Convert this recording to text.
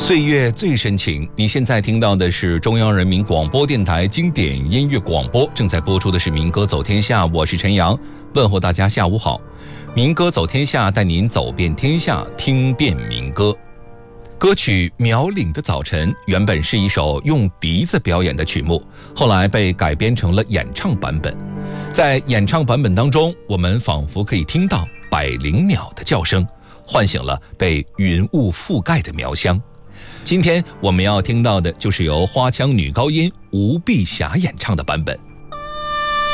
岁月最深情，你现在听到的是中央人民广播电台经典音乐广播，正在播出的是民歌走天下，我是陈阳，问候大家下午好。民歌走天下，带您走遍天下，听遍民歌。歌曲《苗岭的早晨》原本是一首用笛子表演的曲目，后来被改编成了演唱版本。在演唱版本当中，我们仿佛可以听到百灵鸟的叫声，唤醒了被云雾覆盖的苗乡。今天我们要听到的就是由花腔女高音吴碧霞演唱的版本。